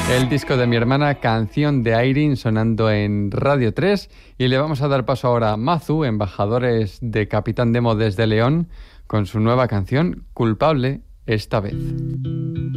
El disco de mi hermana, Canción de Airin, sonando en Radio 3. Y le vamos a dar paso ahora a Mazu, embajadores de Capitán Demo desde León, con su nueva canción, Culpable esta vez.